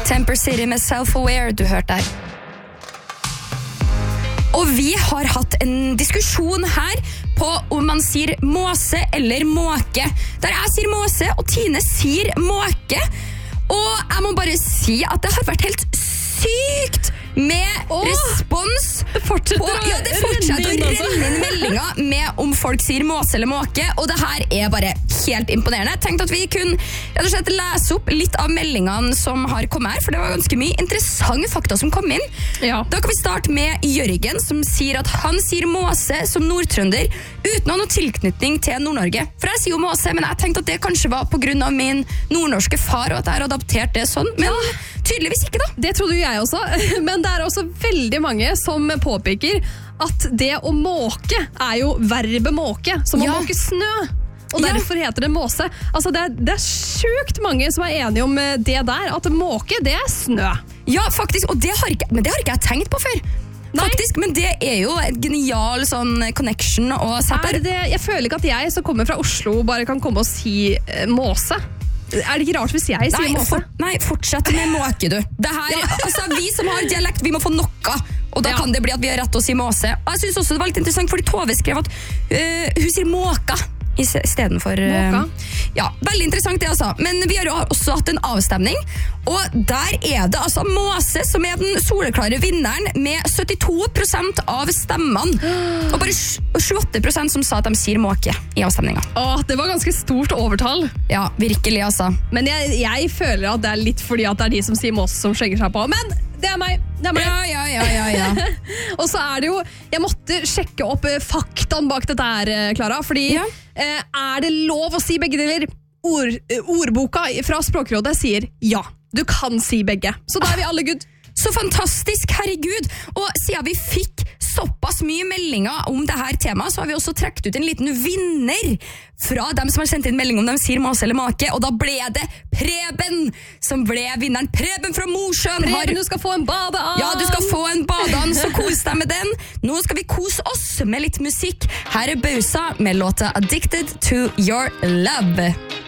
Temper City med Self-Aware, du hørte der. Og vi har hatt en diskusjon her på om man sier måse eller måke. Der jeg sier måse, og Tine sier måke. Og jeg må bare si at det har vært helt sykt med respons. Det fortsetter å renne inn meldinger med om folk sier måse eller måke, og det her er bare helt imponerende. Jeg tenkte at vi kunne rett og slett lese opp litt av meldingene som har kommet her, for det var ganske mye interessante fakta som kom inn. Ja. Da kan vi starte med Jørgen, som sier at han sier måse som nordtrønder uten å ha noe tilknytning til Nord-Norge. For jeg sier jo måse, men jeg tenkte at det kanskje var på grunn av min nordnorske far, og at jeg har adaptert det sånn, men tydeligvis ikke da. Det trodde jo jeg også, men det er også veldig mange som påpeker at det å måke er jo verbet måke, som å måke snø. Og derfor heter det måse. Altså det er sjukt mange som er enige om det der, at måke, det er snø. Ja, faktisk, og det har ikke jeg tenkt på før. Faktisk, men det er jo et genial sånn connection å sette der. Jeg føler ikke at jeg som kommer fra Oslo bare kan komme og si måse. Er det ikke rart hvis jeg sier måse? Nei, fortsett med måke, du. Det her, altså, vi som har dialekt, vi må få noe. Og da kan det bli at vi har rett til å si måse. Og jeg synes også det var litt interessant, fordi Tove skrev at hun sier måka i stedet for måka. Ja, veldig interessant det altså. Men vi har jo også hatt en avstemning, og der er det altså måse som er den soleklare vinneren med 72% av stemmene. Og bare 28% som sa at de sier måke i avstemningen. Det var ganske stort overtall. Ja, virkelig altså. Men jeg føler at det er litt fordi at det er de som sier måse som slenger seg på. Men det er meg. Ja. Og så er det jo, jeg måtte sjekke opp faktaen bak dette her, Klara, fordi er det lov å si begge deler? Ordboka fra Språkrådet sier ja, du kan si begge. Så da er vi alle good. Så fantastisk, herregud. Og siden vi fikk såpass mye meldinger om dette temaet, så har vi også trekt ut en liten vinner fra dem som har sendt inn melding om de sier måse eller make, og da ble det Preben som ble vinneren. Preben fra Mosjøen. Preben, du skal få en badeand. Ja, du skal få en badeand, så kos deg med den. Nå skal vi kose oss med litt musikk. Her er Bausa med låta Addicted to Your Love.